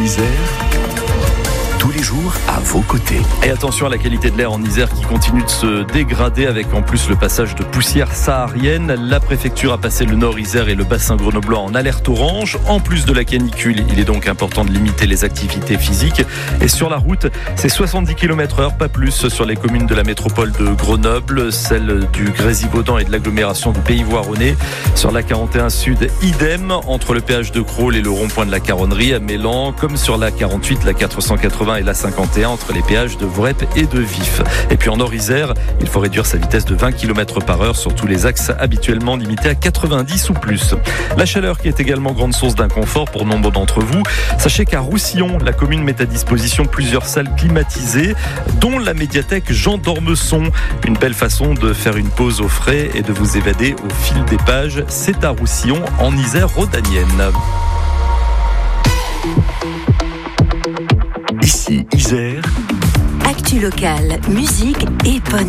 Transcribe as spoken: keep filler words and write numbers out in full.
Isère, tous les jours à vos côtés. Et attention à la qualité de l'air en Isère qui continue de se dégrader avec en plus le passage de poussière saharienne. La préfecture a passé le nord Isère et le bassin grenoblois en alerte orange. En plus de la canicule, il est donc important de limiter les activités physiques. Et sur la route, c'est soixante-dix kilomètres heure, pas plus sur les communes de la métropole de Grenoble, celles du Grésivaudan et de l'agglomération du Pays Voironnais. Sur la quarante et un Sud, idem entre le péage de Crolles et le rond-point de la Caronnerie à Mélan, comme sur la quarante-huit, la quatre cent quatre-vingts et la cinquante et un entre les péages de Vrep et de Vif. Et puis en Nord-Isère, il faut réduire sa vitesse de vingt kilomètres par heure sur tous les axes habituellement limités à quatre-vingt-dix ou plus. La chaleur qui est également grande source d'inconfort pour nombre d'entre vous. Sachez qu'à Roussillon, la commune met à disposition plusieurs salles climatisées, dont la médiathèque Jean d'Ormesson. Une belle façon de faire une pause au frais et de vous évader au fil des pages. C'est à Roussillon, en Isère rhodanienne. Ici Isère. Actu locale, musique et bonne